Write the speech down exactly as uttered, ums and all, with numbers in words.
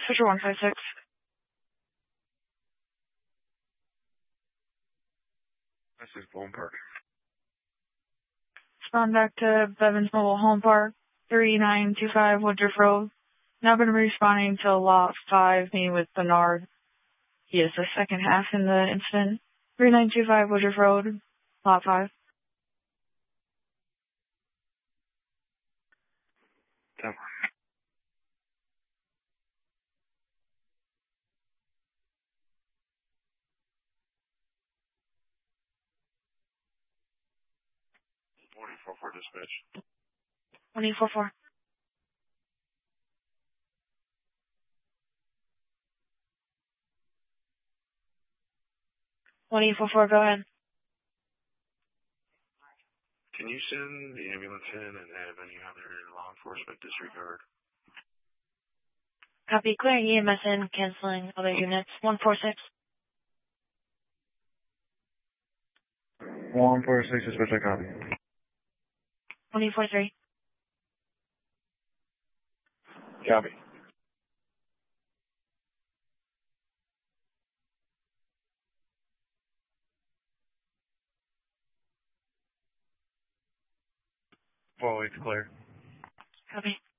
Fisher one five six. This is Bowling Park. Spawn back to Bevins Mobile Home Park, three nine two five Woodruff Road. Now been responding to lot five, meeting with Bernard. He is the second half in the incident. three nine two five Woodruff Road, lot five. Down. Morning four four dispatch. twenty four four. twenty four four, go ahead. Can you send the ambulance in and have any other law enforcement disregard? Copy, clearing E M S in, canceling other units. one four six. one four six, dispatch, I copy. twenty four three. Copy. Well, it's clear. Copy.